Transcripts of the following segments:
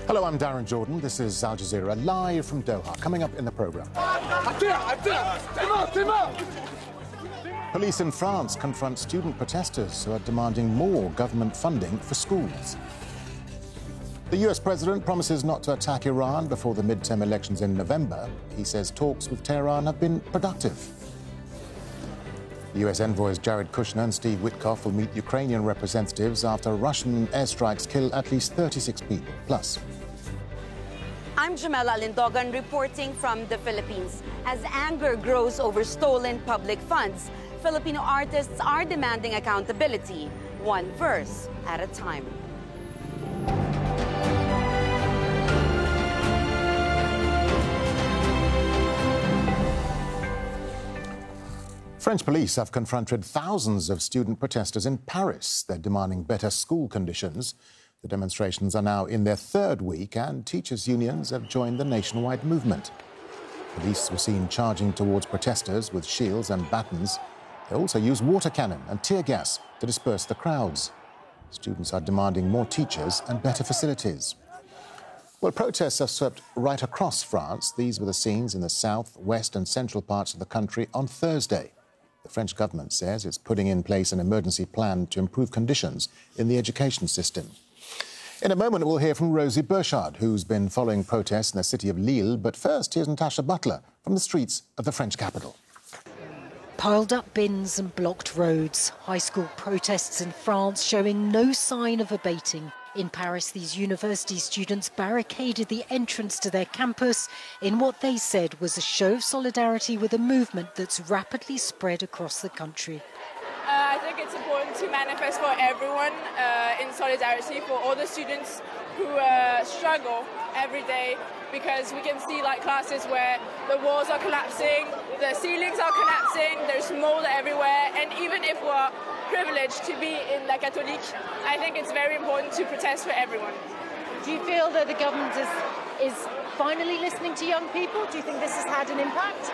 Hello, I'm Darren Jordan. This is Al Jazeera, live from Doha. Coming up in the programme. Police in France confront student protesters who are demanding more government funding for schools. The US president promises not to attack Iran before the midterm elections in November. He says talks with Tehran have been productive. US envoys Jared Kushner and Steve Witkoff will meet Ukrainian representatives after Russian airstrikes kill at least 36 people. Plus, I'm Jamela Lindogan reporting from the Philippines. As anger grows over stolen public funds, Filipino artists are demanding accountability, one verse at a time. French police have confronted thousands of student protesters in Paris. They're demanding better school conditions. The demonstrations are now in their third week, and teachers' unions have joined the nationwide movement. Police were seen charging towards protesters with shields and batons. They also used water cannon and tear gas to disperse the crowds. Students are demanding more teachers and better facilities. Well, protests have swept right across France. These were the scenes in the south, west and central parts of the country on Thursday. The French government says it's putting in place an emergency plan to improve conditions in the education system. In a moment, we'll hear from Rosie Burchard, who's been following protests in the city of Lille. But first, here's Natasha Butler from the streets of the French capital. Piled up bins and blocked roads. High school protests in France showing no sign of abating. In Paris, these university students barricaded the entrance to their campus in what they said was a show of solidarity with a movement that's rapidly spread across the country. I think it's important to manifest for everyone in solidarity for all the students who struggle every day, because we can see like classes where the walls are collapsing, the ceilings are collapsing, there's mold everywhere, and even if we're privileged to be in La Catholique, I think it's very important to protest for everyone. Do you feel that the government is finally listening to young people? Do you think this has had an impact?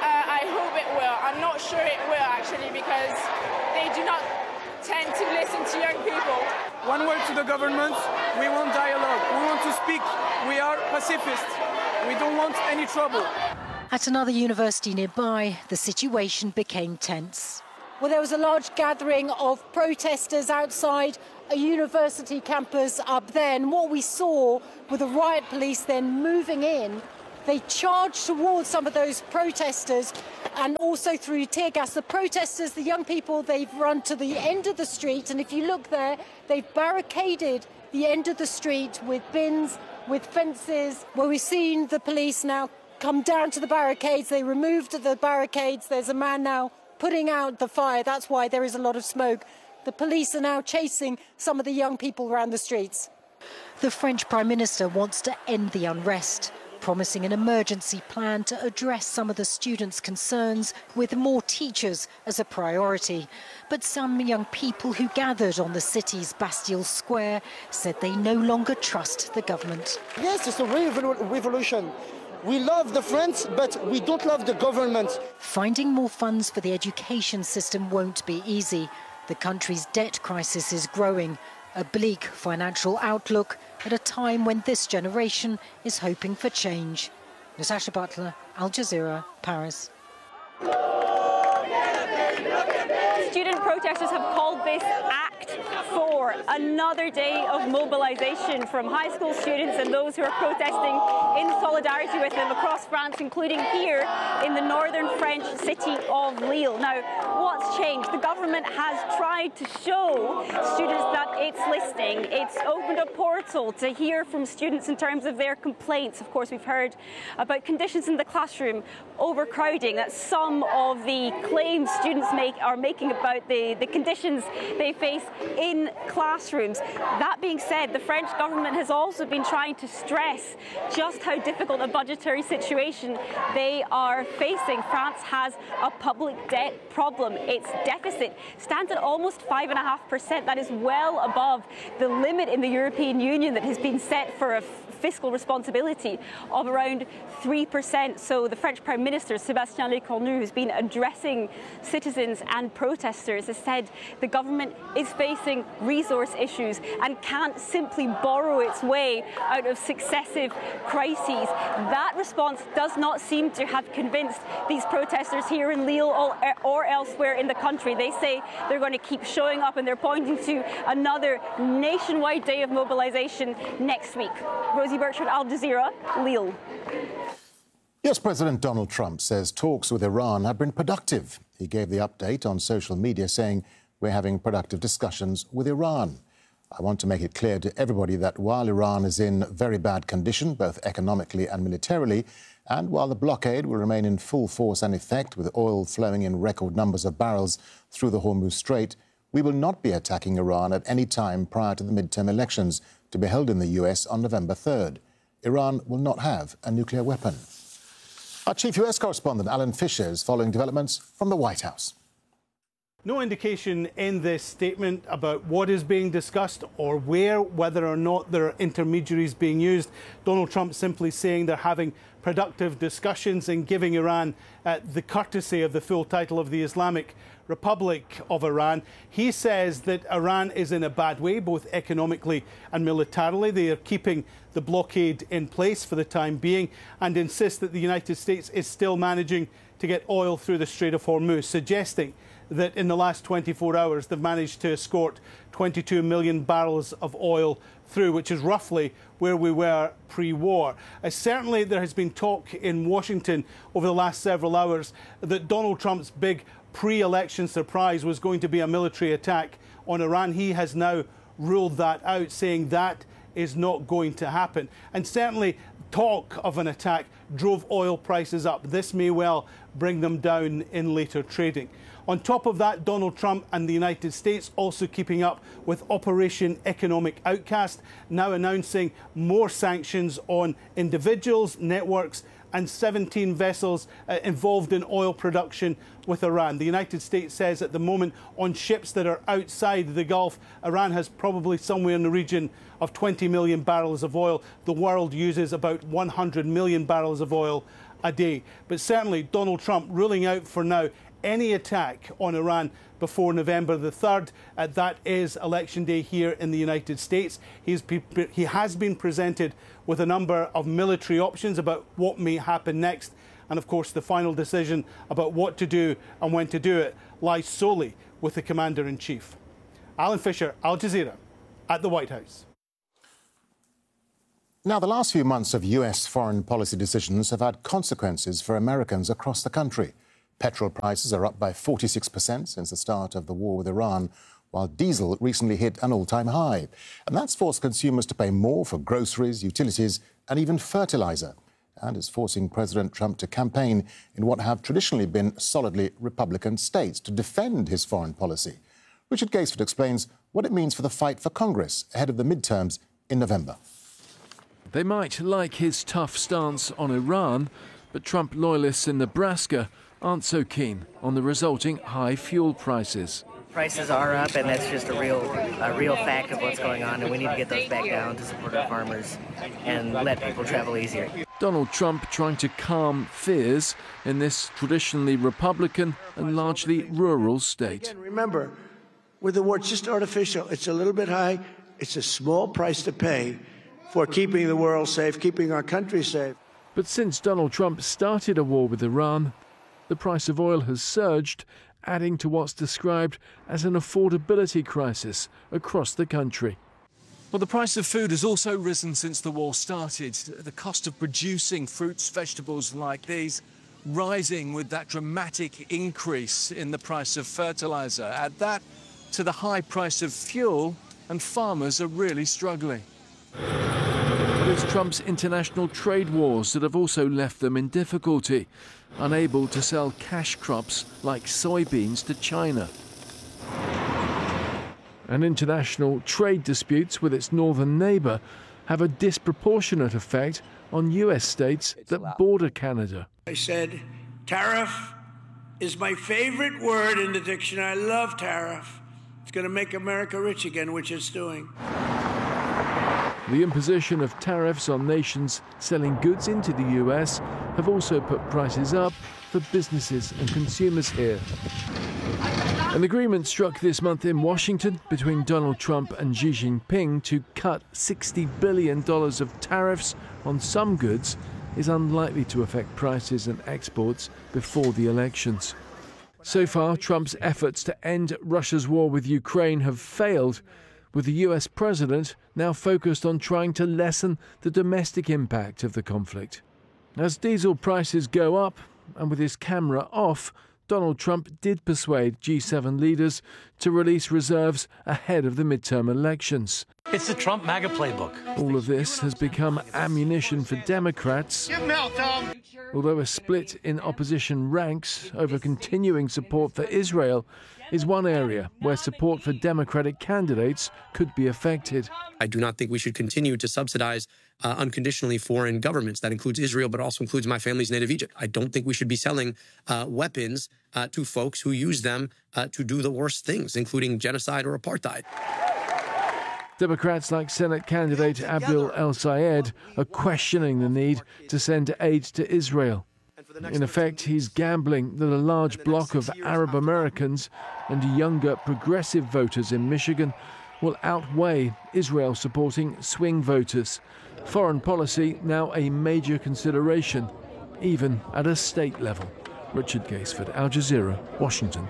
I hope it will. I'm not sure it will actually, because they do not tend to listen to young people. One word to the government: we want dialogue, we want to speak, we are pacifists, we don't want any trouble. At another university nearby, the situation became tense. Well, there was a large gathering of protesters outside a university campus up there, and what we saw with the riot police then moving in, they charged towards some of those protesters and also through tear gas. The protesters, the young people, they've run to the end of the street, and if you look there, they've barricaded the end of the street with bins, with fences, where we've seen the police now come down to the barricades. They removed the barricades. There's a man now putting out the fire. That's why there is a lot of smoke. The police are now chasing some of the young people around the streets. The French Prime Minister wants to end the unrest, promising an emergency plan to address some of the students' concerns, with more teachers as a priority. But some young people who gathered on the city's Bastille Square said they no longer trust the government. Yes, it's a real revolution. We love the French, but we don't love the government. Finding more funds for the education system won't be easy. The country's debt crisis is growing, a bleak financial outlook at a time when this generation is hoping for change. Natasha Butler, Al Jazeera, Paris. Student protesters have called this Act 4 another day of mobilisation from high school students and those who are protesting in solidarity with them across France, including here in the northern French city of Lille. Now, what's changed? The government has tried to show students that it's listening. It's opened a portal to hear from students in terms of their complaints. Of course, we've heard about conditions in the classroom, overcrowding. That's some of the claims students are making about the conditions they face in classrooms. That being said, the French government has also been trying to stress just how difficult a budgetary situation they are facing. France has a public debt problem. Its deficit stands at almost 5.5%. That is well above the limit in the European Union that has been set for fiscal responsibility of around 3%. So the French Prime Minister, Sébastien Lecornu, who's been addressing citizens and protesters, has said the government is facing resource issues and can't simply borrow its way out of successive crises. That response does not seem to have convinced these protesters here in Lille or elsewhere in the country. They say they're going to keep showing up, and they're pointing to another nationwide day of mobilization next week. Rosie Bertrand, Al Jazeera, Lille. US President Donald Trump says talks with Iran have been productive. He gave the update on social media saying, "We're having productive discussions with Iran." I want to make it clear to everybody that while Iran is in very bad condition, both economically and militarily, and while the blockade will remain in full force and effect with oil flowing in record numbers of barrels through the Hormuz Strait, we will not be attacking Iran at any time prior to the midterm elections to be held in the US on November 3rd. Iran will not have a nuclear weapon. Our chief US correspondent, Alan Fisher, is following developments from the White House. No indication in this statement about what is being discussed or whether or not there are intermediaries being used. Donald Trump simply saying they're having productive discussions and giving Iran the courtesy of the full title of the Islamic Republic of Iran. He says that Iran is in a bad way, both economically and militarily. They are keeping the blockade in place for the time being and insist that the United States is still managing to get oil through the Strait of Hormuz, suggesting that in the last 24 hours they've managed to escort 22 million barrels of oil through, which is roughly where we were pre-war. Certainly there has been talk in Washington over the last several hours that Donald Trump's big pre-election surprise was going to be a military attack on Iran. He has now ruled that out, saying that is not going to happen. And certainly talk of an attack drove oil prices up. This may well bring them down in later trading. On top of that, Donald Trump and the United States also keeping up with Operation Economic Outcast, now announcing more sanctions on individuals, networks and 17 vessels involved in oil production with Iran. The United States says at the moment on ships that are outside the Gulf, Iran has probably somewhere in the region of 20 million barrels of oil. The world uses about 100 million barrels of oil a day. But certainly Donald Trump ruling out for now any attack on Iran before November the 3rd. That is election day here in the United States. He has been presented with a number of military options about what may happen next. And of course, the final decision about what to do and when to do it lies solely with the Commander-in-Chief. Alan Fisher, Al Jazeera, at the White House. Now, the last few months of US foreign policy decisions have had consequences for Americans across the country. Petrol prices are up by 46% since the start of the war with Iran, while diesel recently hit an all-time high. And that's forced consumers to pay more for groceries, utilities and even fertilizer, and is forcing President Trump to campaign in what have traditionally been solidly Republican states to defend his foreign policy. Richard Gaisford explains what it means for the fight for Congress ahead of the midterms in November. They might like his tough stance on Iran, but Trump loyalists in Nebraska aren't so keen on the resulting high fuel prices. Prices are up, and that's just a real fact of what's going on, and we need to get those back down to support our farmers and let people travel easier. Donald Trump trying to calm fears in this traditionally Republican and largely rural state. Again, remember, with the war, it's just artificial. It's a little bit high. It's a small price to pay for keeping the world safe, keeping our country safe. But since Donald Trump started a war with Iran, the price of oil has surged, adding to what's described as an affordability crisis across the country. Well, the price of food has also risen since the war started. The cost of producing fruits, vegetables like these, rising with that dramatic increase in the price of fertilizer. Add that to the high price of fuel, and farmers are really struggling. It's Trump's international trade wars that have also left them in difficulty, unable to sell cash crops like soybeans to China. And international trade disputes with its northern neighbour have a disproportionate effect on US states that border Canada. I said, tariff is my favorite word in the dictionary. I love tariff. It's going to make America rich again, which it's doing. The imposition of tariffs on nations selling goods into the US have also put prices up for businesses and consumers here. An agreement struck this month in Washington between Donald Trump and Xi Jinping to cut $60 billion of tariffs on some goods is unlikely to affect prices and exports before the elections. So far, Trump's efforts to end Russia's war with Ukraine have failed, with the US president now focused on trying to lessen the domestic impact of the conflict. As diesel prices go up, and with his camera off, Donald Trump did persuade G7 leaders to release reserves ahead of the midterm elections. It's the Trump MAGA playbook. All of this has become ammunition for Democrats, although a split in opposition ranks over continuing support for Israel is one area where support for Democratic candidates could be affected. I do not think we should continue to subsidize unconditionally foreign governments. That includes Israel, but also includes my family's native Egypt. I don't think we should be selling weapons to folks who use them to do the worst things, including genocide or apartheid. Democrats like Senate candidate Abdul El-Sayed are questioning the need to send aid to Israel. In effect, he's gambling that a large bloc of Arab Americans and younger progressive voters in Michigan will outweigh Israel supporting swing voters. Foreign policy now a major consideration, even at a state level. Richard Gaisford, Al Jazeera, Washington.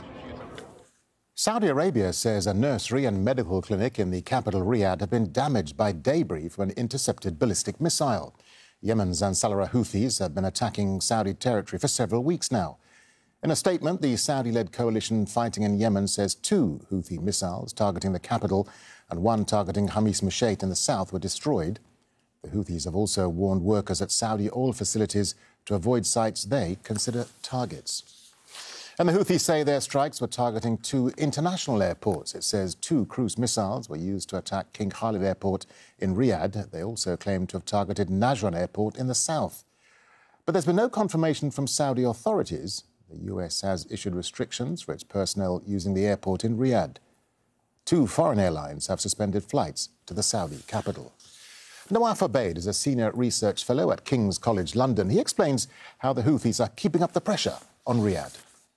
Saudi Arabia says a nursery and medical clinic in the capital Riyadh have been damaged by debris from an intercepted ballistic missile. Yemen's Ansar Houthis have been attacking Saudi territory for several weeks now. In a statement, the Saudi-led coalition fighting in Yemen says 2 Houthi missiles targeting the capital and 1 targeting Hamis Mashat in the south were destroyed. The Houthis have also warned workers at Saudi oil facilities to avoid sites they consider targets. And the Houthis say their strikes were targeting 2 international airports. It says 2 cruise missiles were used to attack King Khalid Airport in Riyadh. They also claim to have targeted Najran Airport in the south. But there's been no confirmation from Saudi authorities. The US has issued restrictions for its personnel using the airport in Riyadh. 2 foreign airlines have suspended flights to the Saudi capital. Nawaf Obaid is a senior research fellow at King's College London. He explains how the Houthis are keeping up the pressure on Riyadh.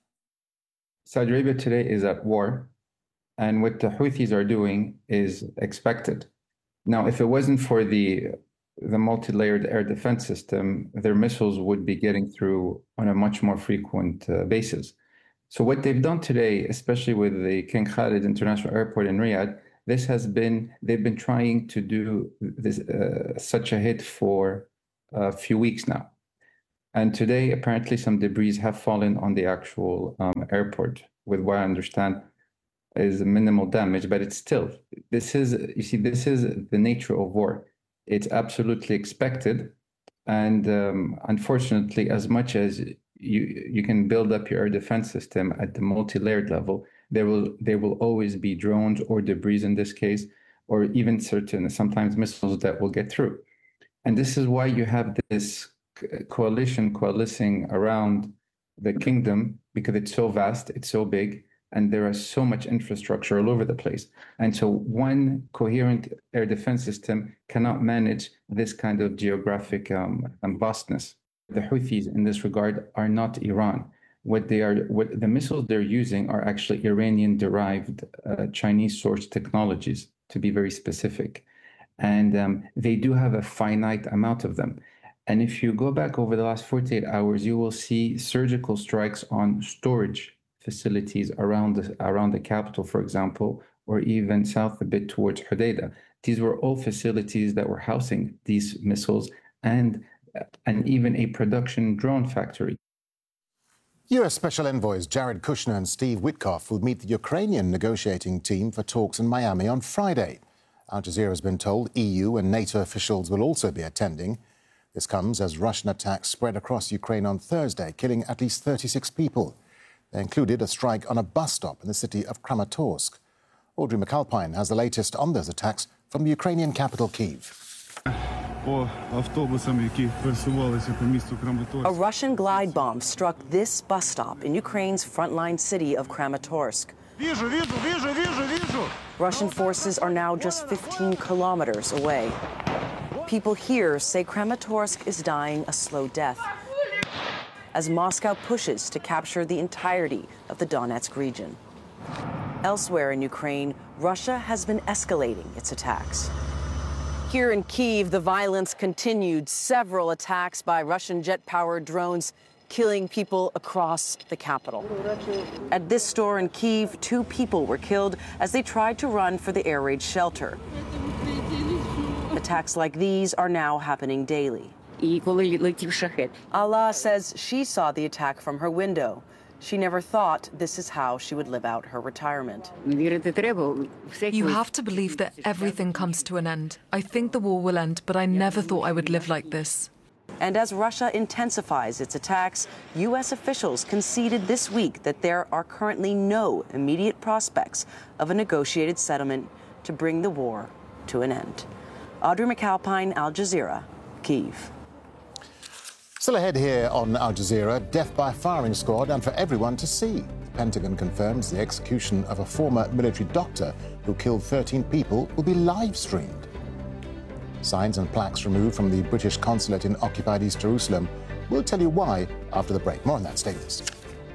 Saudi Arabia today is at war, and what the Houthis are doing is expected. Now, if it wasn't for the multi-layered air defense system, their missiles would be getting through on a much more frequent basis. So what they've done today, especially with the King Khalid International Airport in Riyadh, they've been trying to do this, such a hit for a few weeks now. And today, apparently, some debris have fallen on the actual airport, with what I understand is minimal damage. But it's still, this is the nature of war. It's absolutely expected. And unfortunately, as much as you can build up your air defense system at the multi-layered level, there will always be drones or debris in this case, or even sometimes missiles that will get through. And this is why you have this coalition coalescing around the kingdom, because it's so vast, it's so big, and there is so much infrastructure all over the place. And so one coherent air defense system cannot manage this kind of geographic vastness. The Houthis in this regard are not Iran. What the missiles they're using are actually Iranian-derived Chinese-sourced technologies, to be very specific. And they do have a finite amount of them. And if you go back over the last 48 hours, you will see surgical strikes on storage facilities around the capital, for example, or even south a bit towards Hodeidah. These were all facilities that were housing these missiles and even a production drone factory. US Special Envoys Jared Kushner and Steve Witkoff will meet the Ukrainian negotiating team for talks in Miami on Friday. Al Jazeera has been told EU and NATO officials will also be attending. This comes as Russian attacks spread across Ukraine on Thursday, killing at least 36 people. They included a strike on a bus stop in the city of Kramatorsk. Audrey McAlpine has the latest on those attacks from the Ukrainian capital, Kyiv. A Russian glide bomb struck this bus stop in Ukraine's frontline city of Kramatorsk. Russian forces are now just 15 kilometers away. People here say Kramatorsk is dying a slow death as Moscow pushes to capture the entirety of the Donetsk region. Elsewhere in Ukraine, Russia has been escalating its attacks. Here in Kyiv, the violence continued. Several attacks by Russian jet-powered drones killing people across the capital. At this store in Kyiv, 2 people were killed as they tried to run for the air raid shelter. Attacks like these are now happening daily. Allah says she saw the attack from her window. She never thought this is how she would live out her retirement. You have to believe that everything comes to an end. I think the war will end, but I never thought I would live like this. And as Russia intensifies its attacks, U.S. officials conceded this week that there are currently no immediate prospects of a negotiated settlement to bring the war to an end. Audrey McAlpine, Al Jazeera, Kyiv. Still ahead here on Al Jazeera, death by firing squad and for everyone to see. The Pentagon confirms the execution of a former military doctor who killed 13 people will be live-streamed. Signs and plaques removed from the British consulate in occupied East Jerusalem. We'll tell you why after the break. More on that. Stay with us.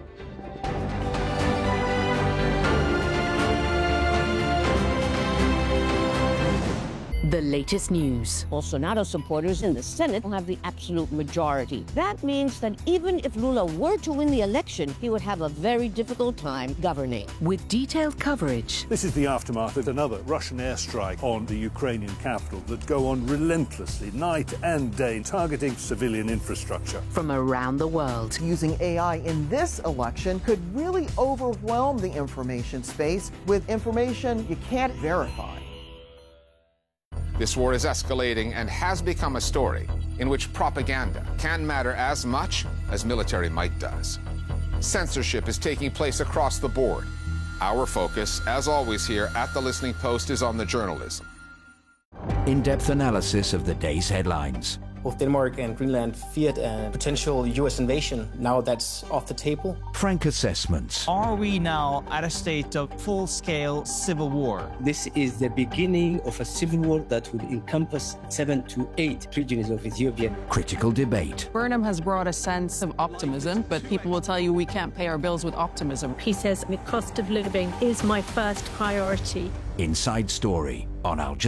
The latest news. Bolsonaro supporters in the Senate will have the absolute majority. That means that even if Lula were to win the election, he would have a very difficult time governing. With detailed coverage. This is the aftermath of another Russian airstrike on the Ukrainian capital that go on relentlessly, night and day, targeting civilian infrastructure. From around the world. Using AI in this election could really overwhelm the information space with information you can't verify. This war is escalating and has become a story in which propaganda can matter as much as military might does. Censorship is taking place across the board. Our focus, as always here at The Listening Post, is on the journalism. In-depth analysis of the day's headlines. Both Denmark and Greenland feared a potential U.S. invasion. Now that's off the table. Frank assessments. Are we now at a state of full-scale civil war? This is the beginning of a civil war that will encompass 7 to 8 regions of Ethiopia. Critical debate. Burnham has brought a sense of optimism, but people will tell you we can't pay our bills with optimism. He says the cost of living is my first priority. Inside Story on Al Jazeera.